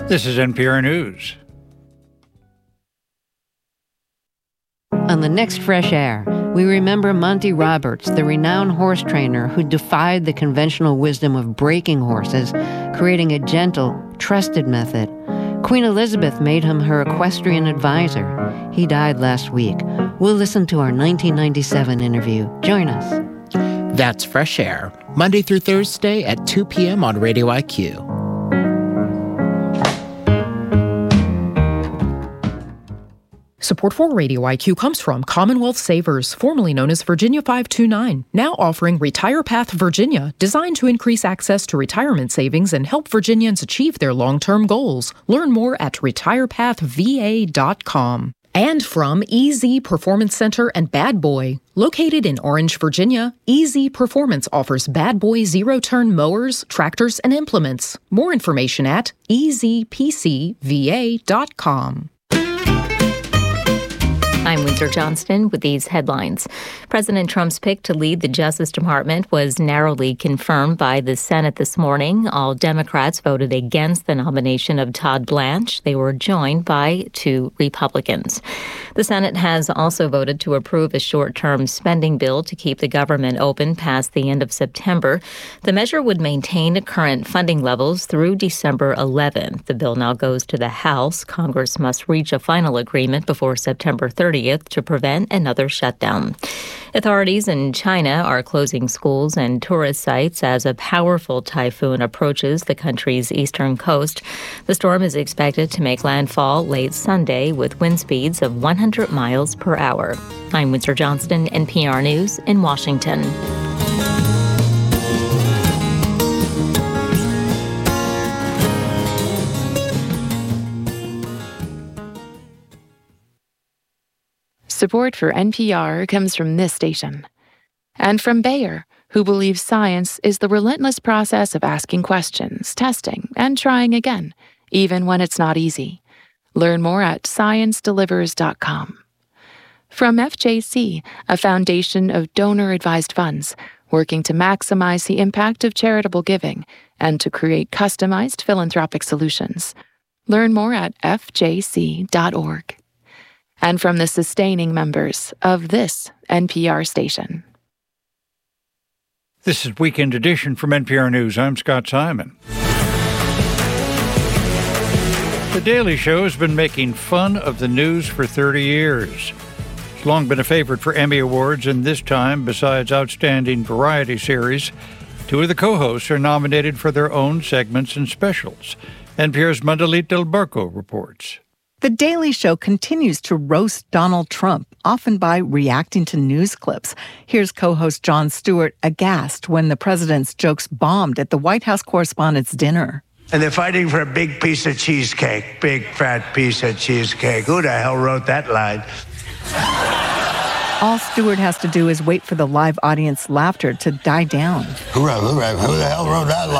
This is NPR News. On the next Fresh Air, we remember Monty Roberts, the renowned horse trainer who defied the conventional wisdom of breaking horses, creating a gentle, trusted method. Queen Elizabeth made him her equestrian advisor. He died last week. We'll listen to our 1997 interview. Join us. That's Fresh Air, Monday through Thursday at 2 p.m. on Radio IQ. Support for Radio IQ comes from Commonwealth Savers, formerly known as Virginia 529, now offering Retire Path Virginia, designed to increase access to retirement savings and help Virginians achieve their long-term goals. Learn more at retirepathva.com. And from EZ Performance Center and Bad Boy. Located in Orange, Virginia, EZ Performance offers Bad Boy zero-turn mowers, tractors, and implements. More information at ezpcva.com. I'm Windsor Johnston with these headlines. President Trump's pick to lead the Justice Department was narrowly confirmed by the Senate this morning. All Democrats voted against the nomination of Todd Blanche. They were joined by 2 Republicans. The Senate has also voted to approve a short-term spending bill to keep the government open past the end of September. The measure would maintain current funding levels through December 11th. The bill now goes to the House. Congress must reach a final agreement before September 30th to prevent another shutdown. Authorities in China are closing schools and tourist sites as a powerful typhoon approaches the country's eastern coast. The storm is expected to make landfall late Sunday with wind speeds of 100 miles per hour. I'm Windsor Johnston, NPR News in Washington. Support for NPR comes from this station. And from Bayer, who believes science is the relentless process of asking questions, testing, and trying again, even when it's not easy. Learn more at sciencedelivers.com. From FJC, a foundation of donor-advised funds, working to maximize the impact of charitable giving and to create customized philanthropic solutions. Learn more at fjc.org. And from the sustaining members of this NPR station. This is Weekend Edition from NPR News. I'm Scott Simon. The Daily Show has been making fun of the news for 30 years. It's long been a favorite for Emmy Awards, and this time, besides Outstanding Variety Series, 2 of the co-hosts are nominated for their own segments and specials. NPR's Mandalit Del Barco reports. The Daily Show continues to roast Donald Trump, often by reacting to news clips. Here's co-host Jon Stewart aghast when the president's jokes bombed at the White House Correspondents' Dinner. And they're fighting for a big piece of cheesecake, big fat piece of cheesecake. Who the hell wrote that line? All Stewart has to do is wait for the live audience laughter to die down. Who the hell wrote that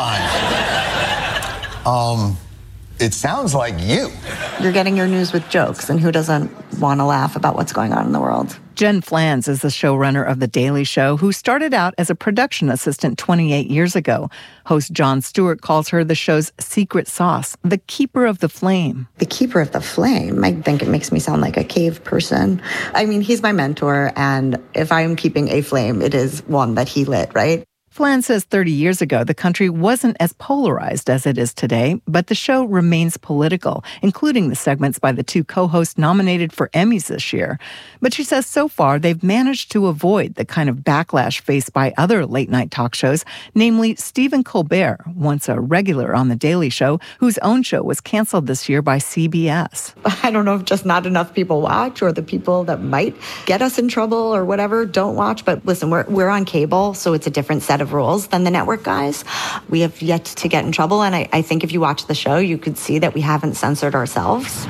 line? It sounds like you. You're getting your news with jokes, and who doesn't want to laugh about what's going on in the world? Jen Flans is the showrunner of The Daily Show, who started out as a production assistant 28 years ago. Host Jon Stewart calls her the show's secret sauce, the keeper of the flame. The keeper of the flame? I think it makes me sound like a cave person. I mean, he's my mentor, and if I'm keeping a flame, it is one that he lit, right? Flan says 30 years ago, the country wasn't as polarized as it is today, but the show remains political, including the segments by the 2 co-hosts nominated for Emmys this year. But she says so far, they've managed to avoid the kind of backlash faced by other late-night talk shows, namely Stephen Colbert, once a regular on The Daily Show, whose own show was canceled this year by CBS. I don't know if just not enough people watch, or the people that might get us in trouble or whatever don't watch. But listen, we're on cable, so it's a different set of rules than the network guys. We have yet to get in trouble, and I think if you watch the show, you could see that we haven't censored ourselves.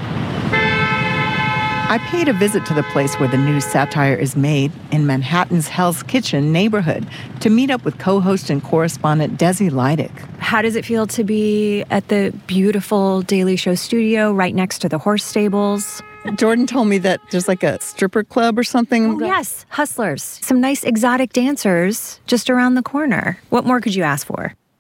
I paid a visit to the place where the news satire is made in Manhattan's Hell's Kitchen neighborhood to meet up with co-host and correspondent Desi Leidig. How does it feel to be at the beautiful Daily Show studio right next to the horse stables? Jordan told me that there's like a stripper club or something. Oh, yes, Hustlers. Some nice exotic dancers just around the corner. What more could you ask for?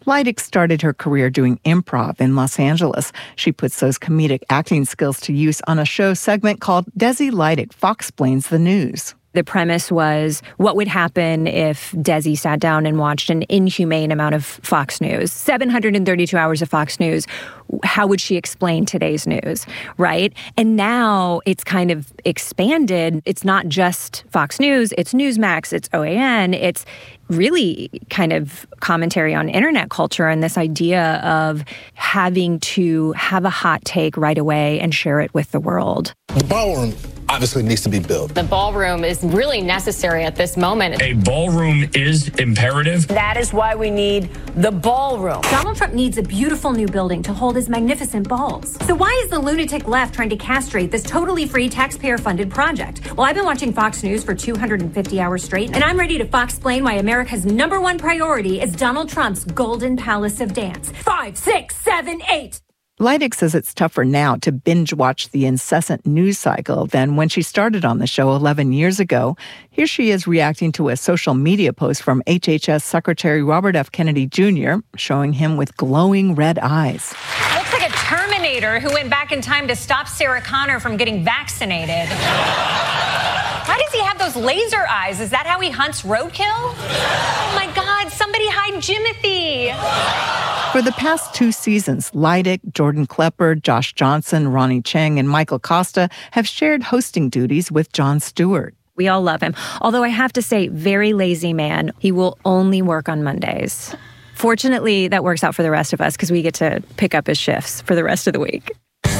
Leidig started her career doing improv in Los Angeles. She puts those comedic acting skills to use on a show segment called Desi Leidig Foxplains the News. The premise was, what would happen if Desi sat down and watched an inhumane amount of Fox News, 732 hours of Fox News? How would she explain today's news, right? And now it's kind of expanded. It's not just Fox News, it's Newsmax, it's OAN, it's really kind of commentary on internet culture and this idea of having to have a hot take right away and share it with the world. The ballroom obviously needs to be built. The ballroom is really necessary at this moment. A ballroom is imperative. That is why we need the ballroom. Donald Trump needs a beautiful new building to hold his magnificent balls. So why is the lunatic left trying to castrate this totally free taxpayer-funded project? Well, I've been watching Fox News for 250 hours straight, and I'm ready to Fox-plain why America's #1 priority is Donald Trump's Golden Palace of Dance. 5, 6, 7, 8. Leidig says it's tougher now to binge-watch the incessant news cycle than when she started on the show 11 years ago. Here she is reacting to a social media post from HHS Secretary Robert F. Kennedy Jr., showing him with glowing red eyes. Looks like a Terminator who went back in time to stop Sarah Connor from getting vaccinated. Why does he have those laser eyes? Is that how he hunts roadkill? Oh my God, somebody hide Jimothy. For the past 2 seasons, Leidig, Jordan Klepper, Josh Johnson, Ronnie Chang, and Michael Costa have shared hosting duties with Jon Stewart. We all love him. Although I have to say, very lazy man. He will only work on Mondays. Fortunately, that works out for the rest of us because we get to pick up his shifts for the rest of the week.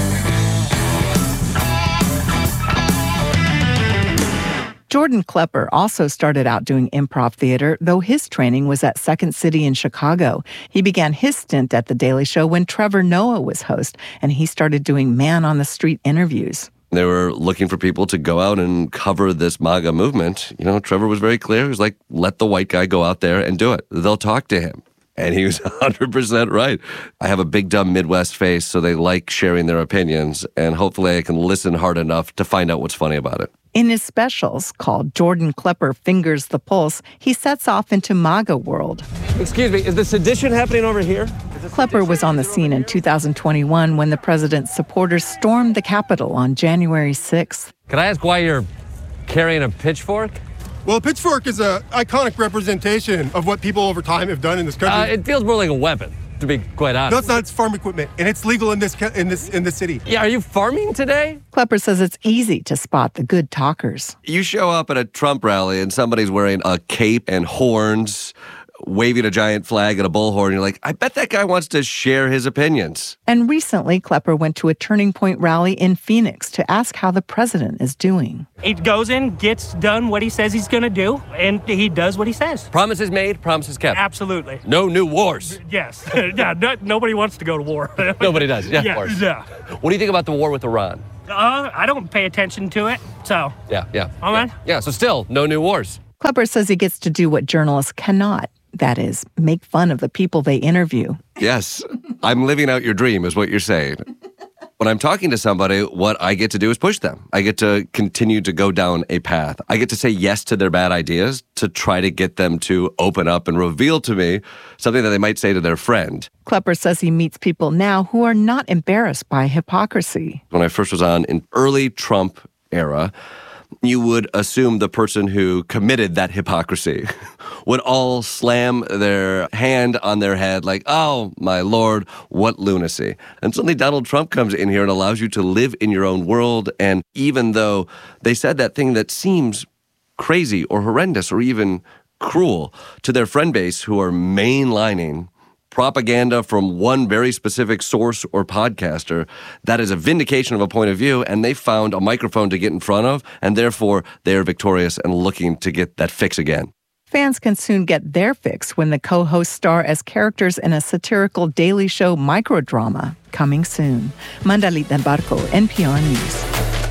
Jordan Klepper also started out doing improv theater, though his training was at Second City in Chicago. He began his stint at The Daily Show when Trevor Noah was host, and he started doing man-on-the-street interviews. They were looking for people to go out and cover this MAGA movement. You know, Trevor was very clear. He was like, let the white guy go out there and do it. They'll talk to him. And he was 100% right. I have a big, dumb Midwest face, so they like sharing their opinions, and hopefully I can listen hard enough to find out what's funny about it. In his specials, called Jordan Klepper Fingers the Pulse, he sets off into MAGA world. Excuse me, is the sedition happening over here? Klepper was on the scene in 2021 when the president's supporters stormed the Capitol on January 6th. Can I ask why you're carrying a pitchfork? Well, a pitchfork is an iconic representation of what people over time have done in this country. It feels more like a weapon, to be quite honest. No, it's not. It's farm equipment, and it's legal in this city. Yeah, are you farming today? Klepper says it's easy to spot the good talkers. You show up at a Trump rally and somebody's wearing a cape and horns, waving a giant flag and a bullhorn. You're like, I bet that guy wants to share his opinions. And recently, Klepper went to a Turning Point rally in Phoenix to ask how the president is doing. He goes in, gets done what he says he's going to do, and he does what he says. Promises made, promises kept. Absolutely. No new wars. Yes. Yeah, nobody wants to go to war. Nobody does, yeah, of course. Yeah. What do you think about the war with Iran? I don't pay attention to it, so. Yeah. All right. Yeah, so still, no new wars. Klepper says he gets to do what journalists cannot. That is, make fun of the people they interview. Yes, I'm living out your dream is what you're saying. When I'm talking to somebody, what I get to do is push them. I get to continue to go down a path. I get to say yes to their bad ideas to try to get them to open up and reveal to me something that they might say to their friend. Klepper says he meets people now who are not embarrassed by hypocrisy. When I first was on in early Trump era, you would assume the person who committed that hypocrisy would all slam their hand on their head like, oh, my Lord, what lunacy. And suddenly Donald Trump comes in here and allows you to live in your own world. And even though they said that thing that seems crazy or horrendous or even cruel to their friend base who are mainlining propaganda from one very specific source or podcaster, that is a vindication of a point of view, and they found a microphone to get in front of, and therefore they are victorious and looking to get that fix again. Fans can soon get their fix when the co-hosts star as characters in a satirical Daily Show microdrama, coming soon. Mandalita Barco, NPR News.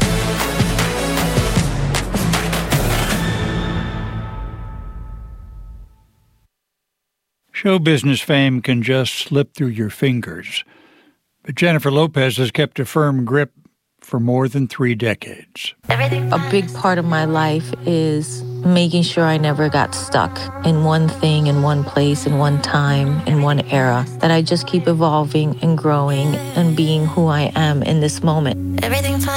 Show business fame can just slip through your fingers. But Jennifer Lopez has kept a firm grip for more than 3 decades. A big part of my life is making sure I never got stuck in one thing, in one place, in one time, in one era, that I just keep evolving and growing and being who I am in this moment. Everything's fine.